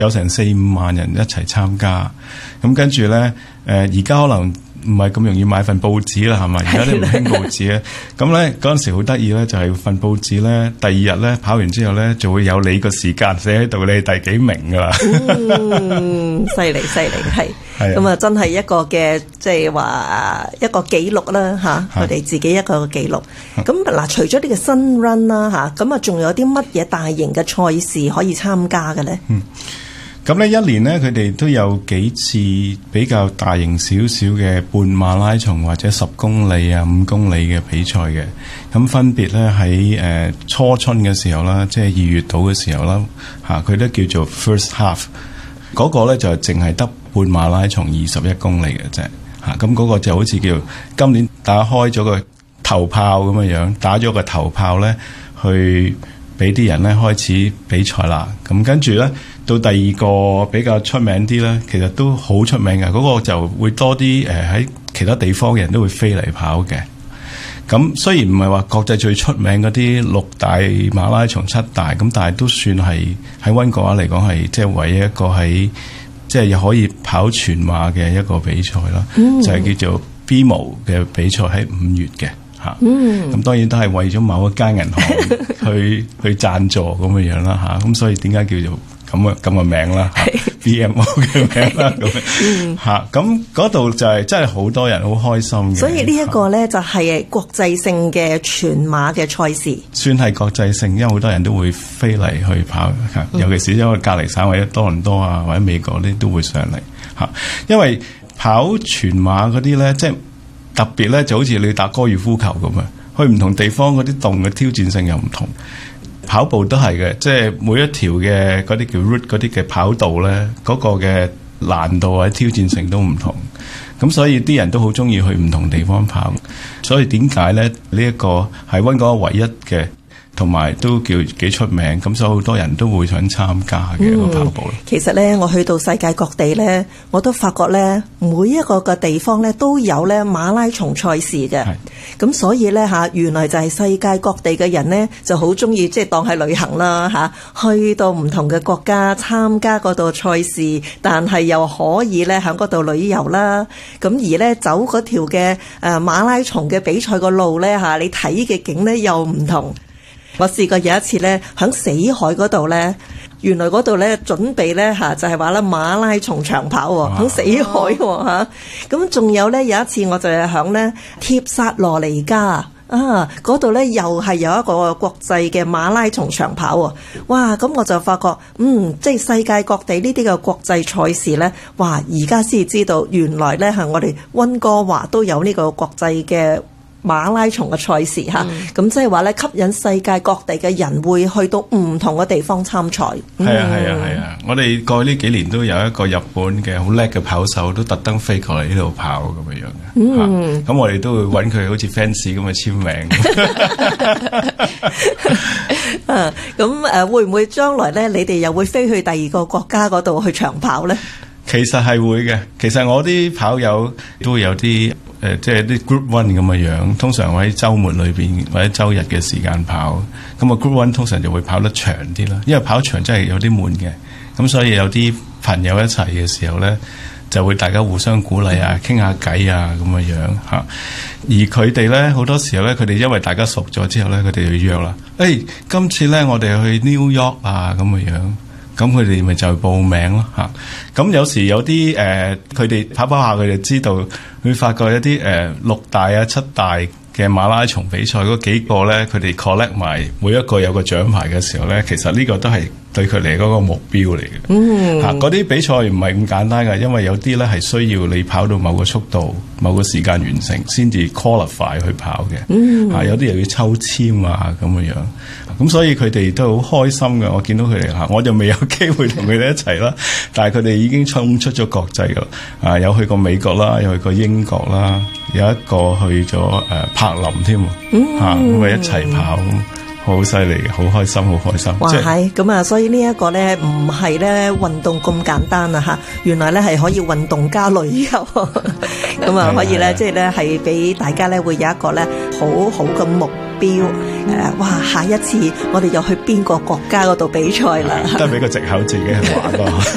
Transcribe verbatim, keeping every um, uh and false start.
有成四五萬人一齊參加。咁跟住咧，誒而家可能唔係咁容易買份報紙啦，係咪？而家都唔興報紙咧。咁咧嗰陣時好得意咧，就係份報紙咧，第二日咧跑完之後咧，就會有你個時間寫喺度，你係第幾名噶啦。 嗯，犀利犀利，係。咁啊，真係一個嘅即係話一個記錄啦嚇，佢哋自己一個記錄。咁嗱，除咗呢個新 run 啦嚇，咁啊仲有啲乜嘢大型嘅賽事可以參加嘅咧？嗯。 咁咧一年咧，佢哋都有幾次比較大型少少嘅半馬拉松或者十公里啊、五公里嘅比賽嘅。咁分別咧喺誒初春嘅時候啦，即係二月度嘅時候啦，嚇佢都叫做 first half。嗰個咧就淨係得半馬拉松二十一公里嘅啫。嚇咁嗰個就好似叫今年打開咗個頭炮咁嘅樣，打咗個頭炮咧去俾啲人咧開始比賽啦。咁跟住咧。到第二個比較出名啲咧，其實都好出名嘅，嗰、那個就會多啲誒喺其他地方嘅人都會飛嚟跑嘅。咁雖然唔係話國際最出名嗰啲六大馬拉松七大，咁但係都算係喺溫哥華嚟講係即係唯一一個喺即係又可以跑全馬嘅一個比賽啦。嗯、就係叫做 B M O 嘅比賽喺五月嘅嚇。咁、嗯、當然都係為咗某一間銀行去去贊助咁嘅樣啦嚇。咁所以點解叫做咁嘅咁嘅名啦，B M O 嘅名啦，咁嚇，咁嗰度就係真係好多人好開心嘅。 所以呢一個咧就係國際性嘅全馬嘅賽事， 算係國際性，因為好多人都會飛嚟去跑，尤其是因為隔離省或者多倫多啊或者美國啲都會上嚟嚇。因為跑全馬嗰啲咧，即係特別咧，就好似你打高爾夫球咁啊，去唔同地方嗰啲洞嘅挑戰性又唔同。跑步都係嘅，即係每一條嘅嗰啲叫 route 嗰啲嘅跑道咧，嗰、嗰個嘅難度或者挑戰性都唔同，咁所以啲人都好中意去唔同地方跑。所以點解咧？呢、呢、一個係溫哥華唯一嘅。同埋都叫幾出名，咁所以好多人都會想參加嘅一個跑步、嗯、 其實咧，我去到世界各地咧，我都發覺咧，每一個嘅地方咧都有咧馬拉松賽事嘅。咁所以咧嚇，原來就係世界各地嘅人咧就好中意，即係當係旅行啦嚇，去到唔同嘅國家參加嗰度賽事，但係又可以咧喺嗰度旅遊啦。咁而咧走嗰條嘅誒馬拉松嘅比賽個路咧嚇，你睇嘅景咧又唔同。我試過有一次咧，喺死海嗰度咧，原來嗰度咧準備咧嚇就係話咧馬拉松長跑喎，喺死海喎嚇。咁仲有咧有一次我就係喺咧帖撒羅尼加啊，嗰度咧又係有一個國際嘅馬拉松長跑喎。哇！咁我就發覺，嗯，即係世界各地呢啲嘅國際賽事咧，哇！而家先知道原來咧係我哋溫哥華都有呢個國際嘅馬拉松嘅賽事嚇，咁即係話咧吸引世界各地嘅人會去到唔同嘅地方參賽。 係啊係啊係啊！我哋過去呢幾年都有一個日本嘅好叻嘅跑手，都特登飛過嚟呢度跑咁樣樣嘅。嗯，咁、啊、我哋都會揾佢好似 fans 咁嘅簽名。 啊，咁誒會唔會將來咧，你哋又會飛去第二個國家嗰度去長跑咧？ 其實係會嘅。其實我啲跑友都會有啲。誒、呃，即係啲 group one 咁嘅樣，通常喺週末裏邊或者週日嘅時間跑。咁啊 group one 通常就會跑得長啲啦，因為跑長真係有啲悶嘅。咁所以有啲朋友一齊嘅時候咧，就會大家互相鼓勵啊，傾下偈啊咁嘅樣嚇。而佢哋咧好多時候咧，佢哋因為大家熟咗之後咧，佢哋就約啦。誒、hey，今次咧我哋去 New York 啊咁嘅樣。咁佢哋咪就報名咯嚇，咁有時有啲誒，佢、呃、哋跑跑下佢就知道，會發覺一啲誒、呃、六大啊七大嘅馬拉松比賽嗰幾個咧，佢哋 collect 埋每一個有個獎牌嘅時候咧，其實呢個都係對佢嚟嗰個目標嚟嘅。嗯，嚇嗰啲比賽唔係咁簡單㗎，因為有啲咧係需要你跑到某個速度、某個時間完成先至 qualify 去跑嘅。嗯，嚇有啲又要抽籤啊咁嘅樣。咁所以佢哋都好開心嘅，我見到佢哋嚇，我就未有機會同佢哋一齊啦。但係佢哋已經衝出咗國際㗎啦，啊有去過美國啦，有去過英國啦，有一個去咗誒、呃、柏林添，嚇咁咪一齊跑，好犀利，好開心，好開心。 哇係咁啊！所以呢一個咧唔係咧運動咁簡單啊嚇，原來咧係可以運動加旅遊，咁啊可以咧即係咧係俾大家咧會有一個咧好好嘅目標。誒，哇！下一次我哋又去邊個國家嗰度比賽啦？ 都係俾個藉口自己去玩咯。